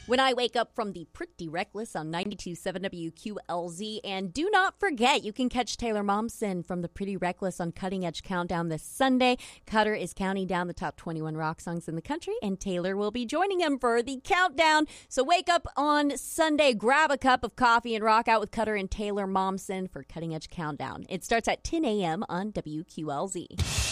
When I wake up from the Pretty Reckless on 92.7 WQLZ. And do not forget, you can catch Taylor Momsen from the Pretty Reckless on Cutting Edge Countdown this Sunday. Cutter is counting down the top 21 rock songs in the country, and Taylor will be joining him for the countdown. So wake up on Sunday, grab a cup of coffee, and rock out with Cutter and Taylor Momsen for Cutting Edge Countdown. It starts at 10 a.m. on WQLZ.